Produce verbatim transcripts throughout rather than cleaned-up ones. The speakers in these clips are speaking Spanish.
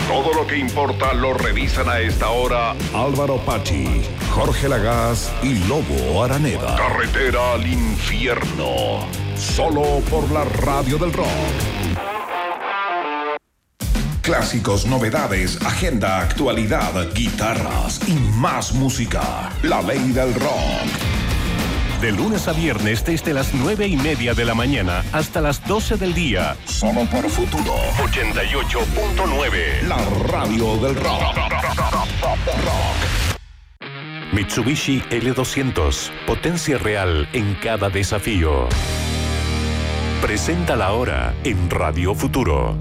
Todo lo que importa lo revisan a esta hora Álvaro Pachi, Jorge Lagaz y Lobo Araneda. Carretera al infierno. Solo por la radio del rock. Clásicos, novedades, agenda, actualidad, guitarras y más música. La ley del rock. De lunes a viernes desde las nueve y media de la mañana hasta las doce del día. Solo por Futuro. ochenta y ocho punto nueve. La radio del rock. Mitsubishi L doscientos. Potencia real en cada desafío. Presenta la hora en Radio Futuro.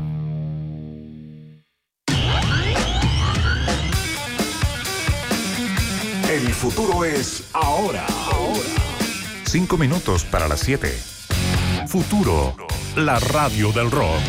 El futuro es ahora. Ahora. Cinco minutos para las siete. Futuro, la radio del rock.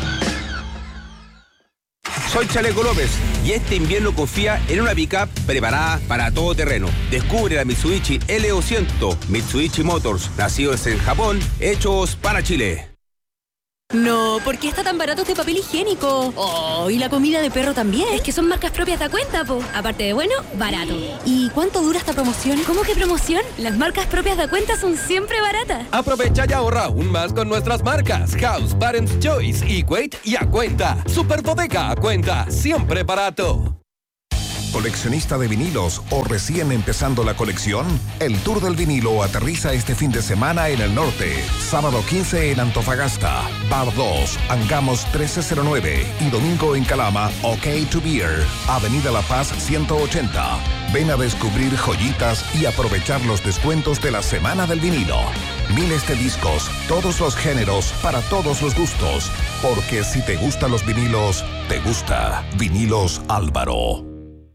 Soy Chaleco López y este invierno confía en una pick-up preparada para todo terreno. Descubre la Mitsubishi L doscientos, Mitsubishi Motors, nacidos en Japón, hechos para Chile. No, ¿por qué está tan barato este papel higiénico? Oh, y la comida de perro también. Es que son marcas propias de Acuenta, po. Aparte de bueno, barato. ¿Y cuánto dura esta promoción? ¿Cómo que promoción? Las marcas propias de Acuenta son siempre baratas. Aprovecha y ahorra aún más con nuestras marcas House, Parents Choice, Equate y Acuenta. Super Bodega Acuenta, siempre barato. ¿Coleccionista de vinilos o recién empezando la colección? El Tour del Vinilo aterriza este fin de semana en el norte. Sábado quince en Antofagasta, Bar dos, Angamos trece cero nueve y domingo en Calama, OK to Beer, Avenida La Paz ciento ochenta. Ven a descubrir joyitas y aprovechar los descuentos de la Semana del Vinilo. Miles de discos, todos los géneros, para todos los gustos. Porque si te gustan los vinilos, te gusta Vinilos Álvaro.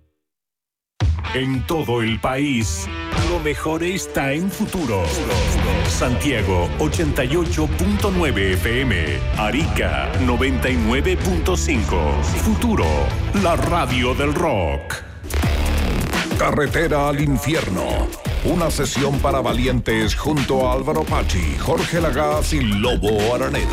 En todo el país, lo mejor está en Futuro. Santiago ochenta y ocho punto nueve F M, Arica noventa y nueve punto cinco. Futuro, la radio del rock. Carretera al infierno. Una sesión para valientes junto a Álvaro Pachi, Jorge Lagaz y Lobo Araneda.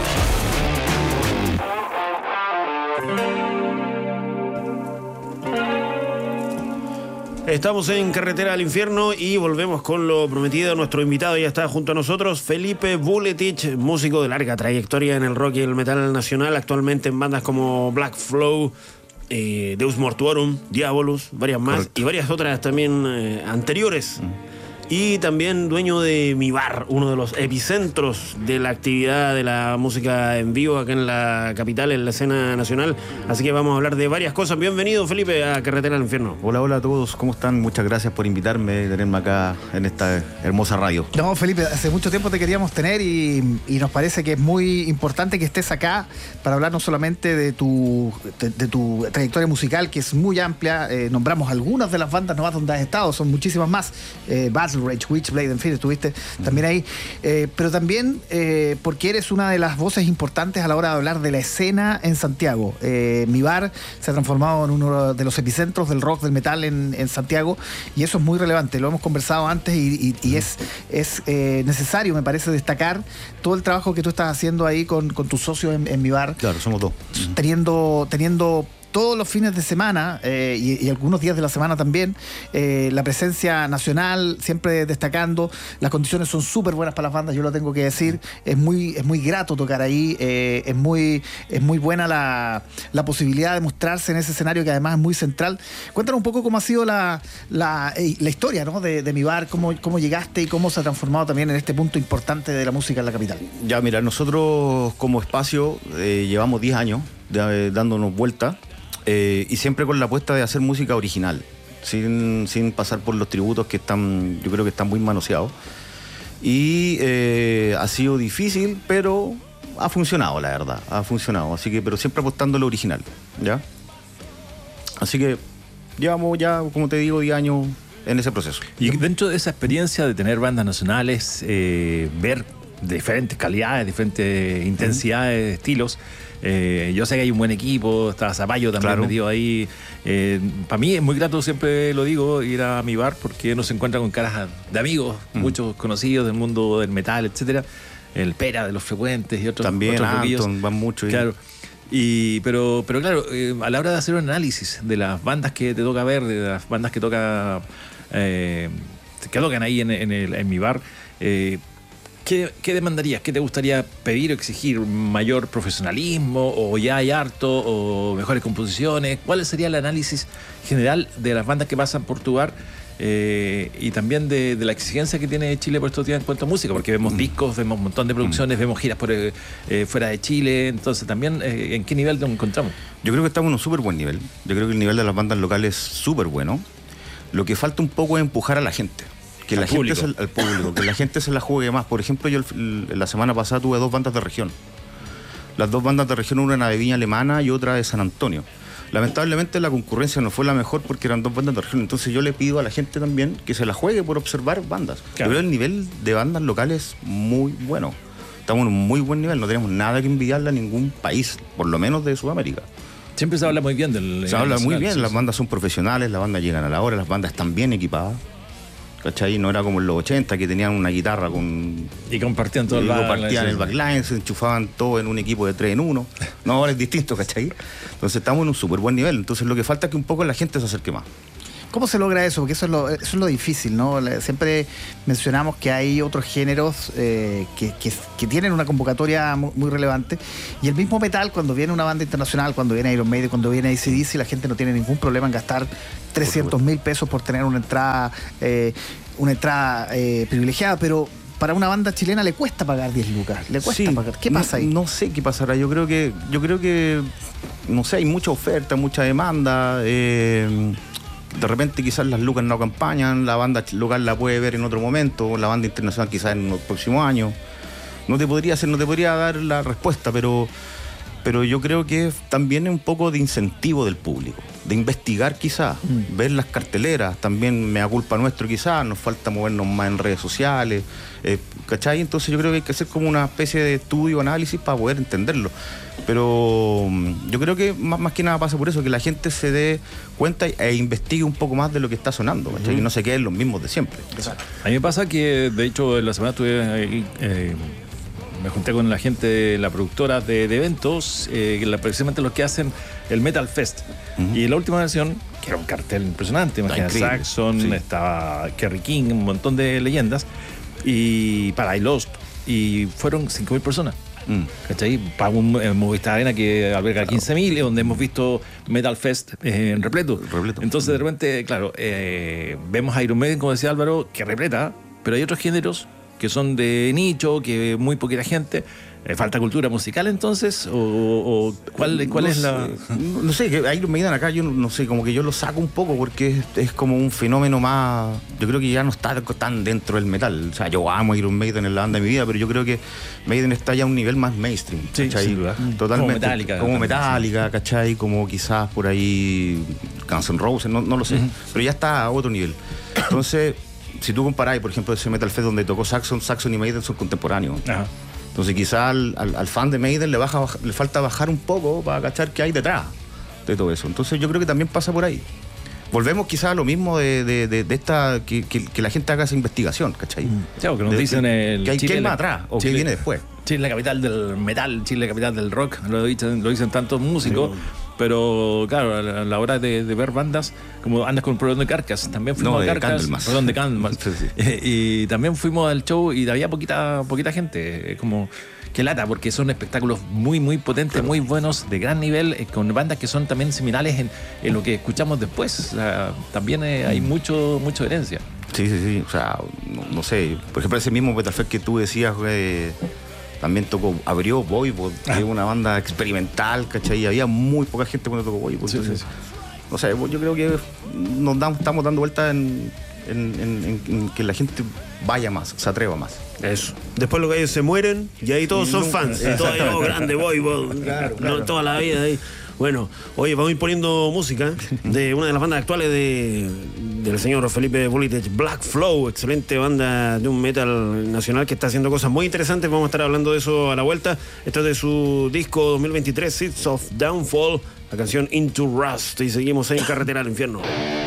Estamos en Carretera al Infierno y volvemos con lo prometido. Nuestro invitado ya está junto a nosotros, Felipe Buletich, músico de larga trayectoria en el rock y el metal nacional, actualmente en bandas como Black Flow, eh, Deus Mortuorum, Diabolus, varias más. Correcto. Y varias otras también eh, anteriores. Mm. Y también dueño de Mi Bar, uno de los epicentros de la actividad de la música en vivo acá en la capital, en la escena nacional. Así que vamos a hablar de varias cosas. Bienvenido, Felipe, a Carretera al Infierno. Hola, hola a todos. ¿Cómo están? Muchas gracias por invitarme y tenerme acá en esta hermosa radio. No, Felipe, hace mucho tiempo te queríamos tener y, y nos parece que es muy importante que estés acá para hablar no solamente de tu, de, de tu trayectoria musical, que es muy amplia. Eh, nombramos algunas de las bandas nomás donde has estado, son muchísimas más. Eh, Rage, Witchblade, en fin, estuviste también ahí, eh, pero también eh, porque eres una de las voces importantes a la hora de hablar de la escena en Santiago. Eh, Mi Bar se ha transformado en uno de los epicentros del rock, del metal en, en Santiago, y eso es muy relevante, lo hemos conversado antes y, y, y es, es eh, necesario, me parece, destacar todo el trabajo que tú estás haciendo ahí con, con tus socios en, en Mi Bar. Claro, somos dos. Teniendo, teniendo todos los fines de semana eh, y, y algunos días de la semana también, eh, la presencia nacional siempre destacando. Las condiciones son súper buenas para las bandas, yo lo tengo que decir. Es muy, es muy grato tocar ahí, eh, es, muy, es muy buena la, la posibilidad de mostrarse en ese escenario que además es muy central. Cuéntanos un poco cómo ha sido la, la, la historia, ¿no? de, de Mi Bar, cómo, cómo llegaste y cómo se ha transformado también en este punto importante de la música en la capital. Ya, mira, nosotros como espacio eh, llevamos diez años de, dándonos vuelta. Eh, y siempre con la apuesta de hacer música original, sin, sin pasar por los tributos que están, yo creo que están muy manoseados. Y eh, ha sido difícil, pero ha funcionado, la verdad, ha funcionado. Así que, pero siempre apostando a lo original, ¿ya? Así que llevamos ya, como te digo, diez años en ese proceso. Y dentro de esa experiencia de tener bandas nacionales, eh, ver diferentes calidades, diferentes intensidades, uh-huh. estilos. Eh, yo sé que hay un buen equipo, está Zapallo también claro. metido ahí. Eh, para mí es muy grato, siempre lo digo, ir a Mi Bar porque uno se encuentra con caras de amigos, uh-huh. muchos conocidos del mundo del metal, etcétera. El Pera de Los Frecuentes y otros. También otros Anton, van mucho. Claro. Y, pero, pero claro, eh, a la hora de hacer un análisis de las bandas que te toca ver, de las bandas que toca eh, que tocan ahí en, en, el, en mi bar, eh, ¿qué, ¿qué demandarías? ¿Qué te gustaría pedir o exigir? ¿Mayor profesionalismo? ¿O ya hay harto? ¿O mejores composiciones? ¿Cuál sería el análisis general de las bandas que pasan por tu bar? Eh, y también de, de la exigencia que tiene Chile por estos días en cuanto a música, porque vemos mm. discos, vemos un montón de producciones, mm. vemos giras por eh, fuera de Chile. Entonces también, eh, ¿en qué nivel nos encontramos? Yo creo que estamos en un súper buen nivel. Yo creo que el nivel de las bandas locales es súper bueno. Lo que falta un poco es empujar a la gente, que al la público. gente se, al público, que la gente se la juegue más. Por ejemplo, yo el, la semana pasada tuve dos bandas de región. Las dos bandas de región, una de Viña Alemana y otra de San Antonio. Lamentablemente la concurrencia no fue la mejor porque eran dos bandas de región. Entonces yo le pido a la gente también que se la juegue por observar bandas. Claro. Yo creo el nivel de bandas locales es muy bueno. Estamos en un muy buen nivel, no tenemos nada que envidiarle a ningún país, por lo menos de Sudamérica. Siempre se habla muy bien del... Se habla muy bien, sí, las sí. bandas son profesionales, las bandas llegan a la hora, las bandas están bien equipadas. ¿Cachai? No era como en los ochenta que tenían una guitarra con... Y compartían todo el backline. Compartían el backline, se enchufaban todo en un equipo de tres en uno. No, ahora es distinto, ¿cachai? Entonces estamos en un súper buen nivel. Entonces lo que falta es que un poco la gente se acerque más. ¿Cómo se logra eso? Porque eso es lo, eso es lo difícil, ¿no? Siempre mencionamos que hay otros géneros eh, que, que, que tienen una convocatoria muy, muy relevante. Y el mismo metal, cuando viene una banda internacional, cuando viene Iron Maiden, cuando viene A C D C, la gente no tiene ningún problema en gastar trescientos mil pesos por tener una entrada, eh, una entrada eh, privilegiada, pero para una banda chilena le cuesta pagar diez lucas. Le cuesta sí, pagar. ¿Qué pasa no, ahí? No sé qué pasará. Yo creo que, yo creo que, no sé, hay mucha oferta, mucha demanda. Eh, De repente quizás las lucas no acompañan, la banda local la puede ver en otro momento, la banda internacional quizás en los próximos años. No te podría hacer, no te podría dar la respuesta, pero, pero yo creo que también es un poco de incentivo del público, de investigar quizás, mm. ver las carteleras, también me da culpa nuestro quizás, nos falta movernos más en redes sociales, eh, ¿cachai? Entonces yo creo que hay que hacer como una especie de estudio, análisis para poder entenderlo. Pero yo creo que más, más que nada pasa por eso, que la gente se dé cuenta e investigue un poco más de lo que está sonando, ¿cachai? Uh-huh. Y no se queden los mismos de siempre. Exacto. A mí me pasa que, de hecho, la semana estuve ahí, eh, me junté con la gente, la productora de, de eventos, eh, precisamente los que hacen el Metal Fest. Uh-huh. Y en la última versión, que era un cartel impresionante, imagínate, Saxon, sí. Estaba Kerry King, un montón de leyendas, y para I Lost, y fueron cinco mil personas. Mm. ¿Cachai? Para un eh, Movistar Arena que alberga quince mil, donde hemos visto Metal Fest eh, en repleto. repleto. Entonces, de repente, claro, eh, vemos a Iron Maiden, como decía Álvaro, que repleta, pero hay otros géneros que son de nicho, que muy poquita gente. Eh, ¿Falta cultura musical entonces? ¿O, o cuál, cuál no es sé, la...? No, no sé, que Iron Maiden acá yo no, no sé, como que yo lo saco un poco porque es, es como un fenómeno más... Yo creo que ya no está tan dentro del metal. O sea, yo amo Iron Maiden en la banda de mi vida, pero yo creo que Maiden está ya a un nivel más mainstream. Sí, ¿cachai? sí, totalmente. Como Metallica. Como Metallica, ¿cachai? Como quizás por ahí Guns N' Roses, no, no lo sé. Uh-huh. Pero ya está a otro nivel. Entonces, si tú comparás, por ejemplo, ese Metal Fest donde tocó Saxon, Saxon y Maiden son contemporáneos. Ajá. Entonces quizás al, al, al fan de Maiden le, baja, le falta bajar un poco para cachar qué hay detrás de todo eso. Entonces yo creo que también pasa por ahí. Volvemos quizás a lo mismo de, de, de, de esta, que, que, que la gente haga esa investigación, ¿cachai? Claro, que nos de, dicen el que hay, Chile, ¿qué hay más atrás o Chile, qué viene después? Chile, la capital del metal, Chile, la capital del rock, lo dicen, lo dicen tantos músicos. Sí. Pero claro, a la, a la hora de, de ver bandas, como andas con Perdón de Carcas, también fuimos no, a de Carcas, Candlemas. Perdón de Candlemas. Sí, sí. Y, y también fuimos al show y había poquita, poquita gente, como que lata, porque son espectáculos muy, muy potentes, claro. Muy buenos, de gran nivel, eh, con bandas que son también similares en, en lo que escuchamos después. O sea, también eh, hay mucho, mucha herencia. Sí, sí, sí. O sea, no, no sé, por ejemplo, ese mismo Metal Fest que tú decías, eh, también tocó, abrió Voivod, que es una banda experimental, ¿cachai? Y había muy poca gente cuando tocó Voivod. Sí, entonces, sí, sí. O sea, yo creo que nos damos, estamos dando vueltas en, en, en, en que la gente vaya más, se atreva más. Eso. Después los gallos se mueren y ahí todos y son nunca, fans. Y todavía, oh, grande Voivod, claro, claro. No, toda la vida ahí. Bueno, oye, vamos a ir poniendo música de una de las bandas actuales de, del señor Felipe Vuletic, Black Flow, excelente banda de un metal nacional que está haciendo cosas muy interesantes. Vamos a estar hablando de eso a la vuelta. Esto es de su disco dos mil veintitrés, Seeds of Downfall, la canción Into Rust. Y seguimos en Carretera al Infierno.